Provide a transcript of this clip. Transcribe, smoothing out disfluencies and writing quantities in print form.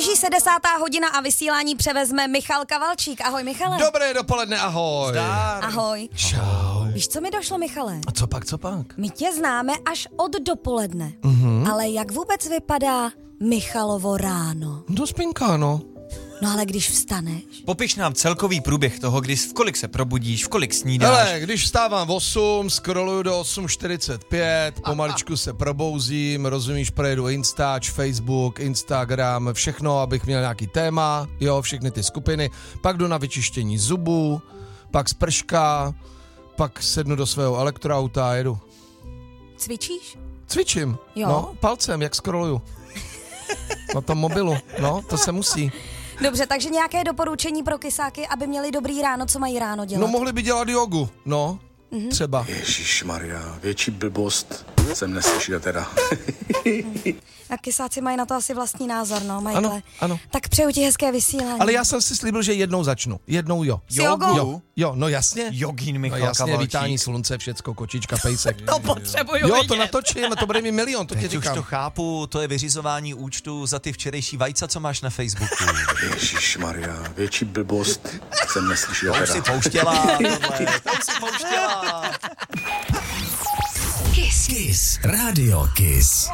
Blíží se 10. hodina a vysílání převezme Michal Kavalčík. Ahoj, Michale. Dobré dopoledne, ahoj. Zdar. Ahoj. Čau. Víš, co mi došlo, Michale? A co pak? My tě známe až od dopoledne. Ale jak vůbec vypadá Michalovo ráno? Do spinka, no. No ale když vstaneš... Popiš nám celkový průběh toho, v kolik se probudíš, v kolik snídáš. Hele, když vstávám v 8, scrolluju do 8:45, pomaličku se probouzím, rozumíš, projedu Instač, Facebook, Instagram, všechno, abych měl nějaký téma, jo, všechny ty skupiny, pak jdu na vyčištění zubů, pak sprška, pak sednu do svého elektroauta a jedu. Cvičíš? Cvičím, Jo. no, palcem, jak scrolluju. Na tom mobilu, no, to se musí. Dobře, takže nějaké doporučení pro kysáky, aby měli dobrý ráno, co mají ráno dělat? No, mohli by dělat jogu, no, třeba. Ježišmarja, větší blbost jsem neslyšel teda. A kysáci mají na to asi vlastní názor, no, Michaele. Ano. Tak přeju ti hezké vysílání. Ale já jsem si slíbil, že jednou začnu. Jednou jo. S jogou? Jo, no jasně. Jogín Michal No jasně, Kavalčík. vítání slunce, všecko, kočička, pejsek. To potřebuju Jo, vidět. to natočím, to bude mi milion, to ti Teď už říkám. to chápu, to je vyřizování účtu za ty včerejší vajca, co máš na Facebooku. Ježišmarja, větší blbost jsem neslyšel To už si teda. pouštěla, tohle, to už si pouštěla. Kiss. Radio Kiss.